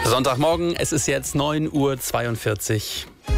Sonntagmorgen, es ist jetzt 9:42 Uhr.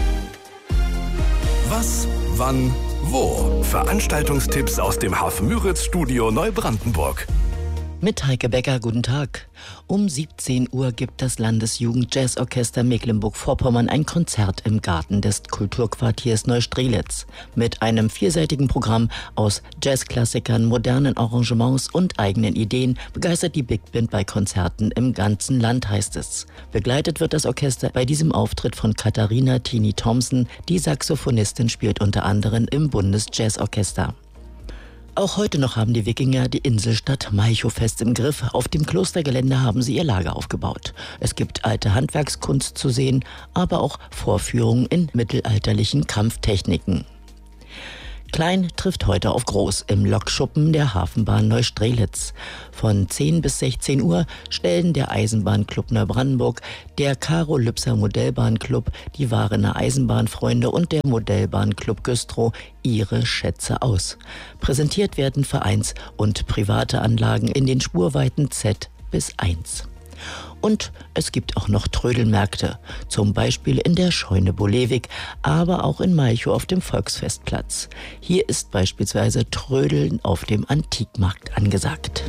Was, wann, wo? Veranstaltungstipps aus dem Hafen-Müritz-Studio Neubrandenburg. Mit Heike Becker, guten Tag. Um 17 Uhr gibt das Landesjugend-Jazzorchester Mecklenburg-Vorpommern ein Konzert im Garten des Kulturquartiers Neustrelitz. Mit einem vielseitigen Programm aus Jazzklassikern, modernen Arrangements und eigenen Ideen begeistert die Big Band bei Konzerten im ganzen Land, heißt es. Begleitet wird das Orchester bei diesem Auftritt von Katharina Tini Thompson. Die Saxophonistin spielt unter anderem im Bundesjazzorchester. Auch heute noch haben die Wikinger die Inselstadt Malchow fest im Griff. Auf dem Klostergelände haben sie ihr Lager aufgebaut. Es gibt alte Handwerkskunst zu sehen, aber auch Vorführungen in mittelalterlichen Kampftechniken. Klein trifft heute auf Groß im Lokschuppen der Hafenbahn Neustrelitz. Von 10 bis 16 Uhr stellen der Eisenbahnclub Neubrandenburg, der Karo-Lübser Modellbahnclub, die Varener Eisenbahnfreunde und der Modellbahnclub Güstrow ihre Schätze aus. Präsentiert werden Vereins- und private Anlagen in den Spurweiten Z bis 1. Und es gibt auch noch Trödelmärkte, zum Beispiel in der Scheune Bolewik, aber auch in Malchow auf dem Volksfestplatz. Hier ist beispielsweise Trödeln auf dem Antikmarkt angesagt.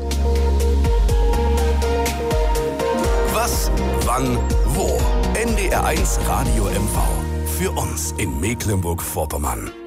Was, wann, wo? NDR 1 Radio MV. Für uns in Mecklenburg-Vorpommern.